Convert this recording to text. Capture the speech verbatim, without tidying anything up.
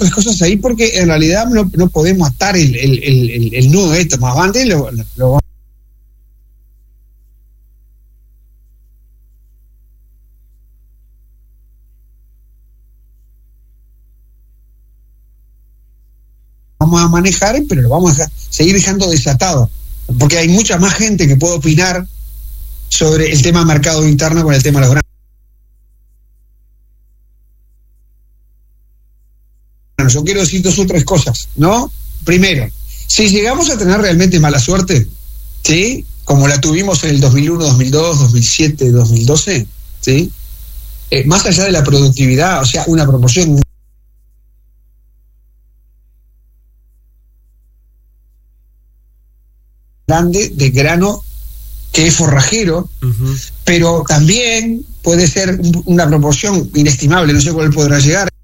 otras cosas ahí porque en realidad no, no podemos atar el, el, el, el nudo de esto. Más adelante lo, lo vamos a manejar, pero lo vamos a dejar, seguir dejando desatado, porque hay mucha más gente que puede opinar sobre el tema mercado interno con el tema de los granos. Yo quiero decir dos o tres cosas, ¿no? Primero, si llegamos a tener realmente mala suerte, ¿sí? Como la tuvimos en el dos mil uno, dos mil dos, dos mil siete, dos mil doce, ¿sí? Eh, más allá de la productividad, o sea, una proporción grande de grano que es forrajero, uh-huh. Pero también puede ser una proporción inestimable, no sé cuál podrá llegar,